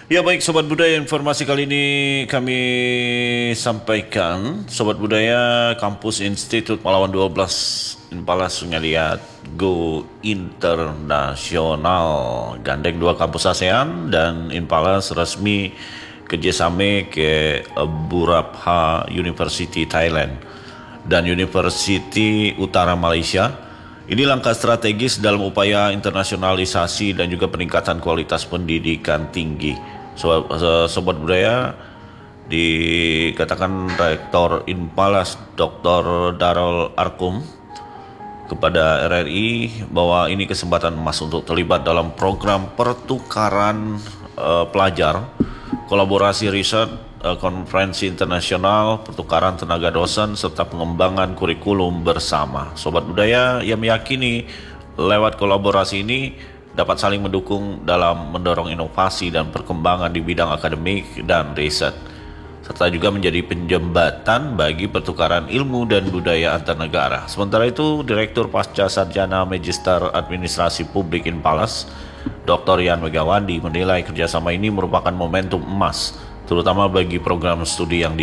Ya baik Sobat Budaya, informasi kali ini kami sampaikan. Sobat Budaya, Kampus Institut Pahlawan 12 Impala Sungai Liat Go Internasional gandeng dua kampus ASEAN dan Impala resmi kerjasama ke Burapha University Thailand dan University Utara Malaysia. Ini langkah strategis dalam upaya internasionalisasi dan juga peningkatan kualitas pendidikan tinggi. Sobat Budaya, dikatakan Rektor Inpalas Dr. Darul Arkum kepada RRI bahwa ini kesempatan emas untuk terlibat dalam program pertukaran pelajar, kolaborasi riset, konferensi internasional, pertukaran tenaga dosen, serta pengembangan kurikulum bersama. Sobat Budaya yang meyakini lewat kolaborasi ini dapat saling mendukung dalam mendorong inovasi dan perkembangan di bidang akademik dan riset, serta juga menjadi penjembatan bagi pertukaran ilmu dan budaya antar negara. Sementara itu, Direktur Pasca Sarjana Magister Administrasi Publik Inpalas, Dr. Yan Megawandi, menilai kerjasama ini merupakan momentum emas, terutama bagi program studi yang